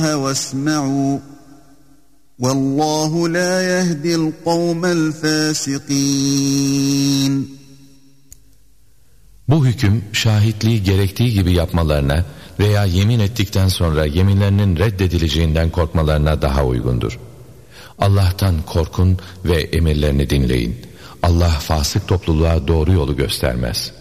وَاسْمَعُوا وَاللّٰهُ لَا يَهْدِي الْقَوْمَ الْفَاسِقِينَ. Bu hüküm şahitliği gerektiği gibi yapmalarına veya yemin ettikten sonra yeminlerinin reddedileceğinden korkmalarına daha uygundur. Allah'tan korkun ve emirlerini dinleyin. Allah fasık topluluğa doğru yolu göstermez.